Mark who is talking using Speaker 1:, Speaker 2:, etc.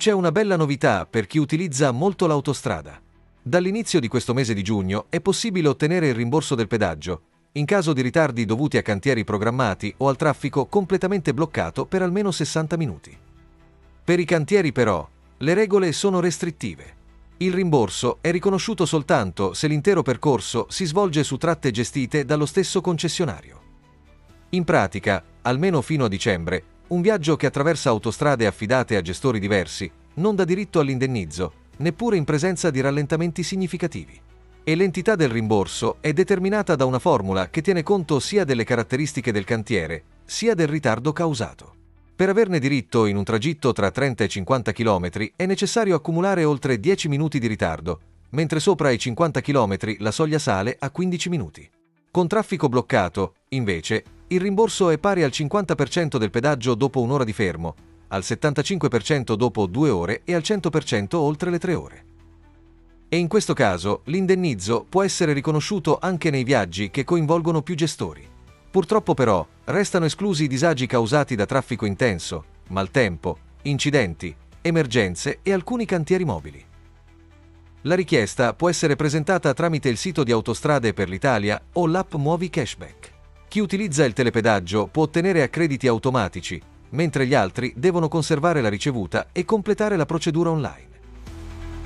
Speaker 1: c'è una bella novità per chi utilizza molto l'autostrada. Dall'inizio di questo mese di giugno è possibile ottenere il rimborso del pedaggio, in caso di ritardi dovuti a cantieri programmati o al traffico completamente bloccato per almeno 60 minuti. Per i cantieri però, le regole sono restrittive. Il rimborso è riconosciuto soltanto se l'intero percorso si svolge su tratte gestite dallo stesso concessionario. In pratica, almeno fino a dicembre, un viaggio che attraversa autostrade affidate a gestori diversi non dà diritto all'indennizzo, neppure in presenza di rallentamenti significativi. E l'entità del rimborso è determinata da una formula che tiene conto sia delle caratteristiche del cantiere, sia del ritardo causato. Per averne diritto in un tragitto tra 30 e 50 km è necessario accumulare oltre 10 minuti di ritardo, mentre sopra i 50 km la soglia sale a 15 minuti. Con traffico bloccato, invece, il rimborso è pari al 50% del pedaggio dopo un'ora di fermo, al 75% dopo 2 ore e al 100% oltre le 3 ore. E in questo caso l'indennizzo può essere riconosciuto anche nei viaggi che coinvolgono più gestori. Purtroppo però restano esclusi i disagi causati da traffico intenso, maltempo, incidenti, emergenze e alcuni cantieri mobili. La richiesta può essere presentata tramite il sito di Autostrade per l'Italia o l'app Muovi Cashback. Chi utilizza il telepedaggio può ottenere accrediti automatici, mentre gli altri devono conservare la ricevuta e completare la procedura online.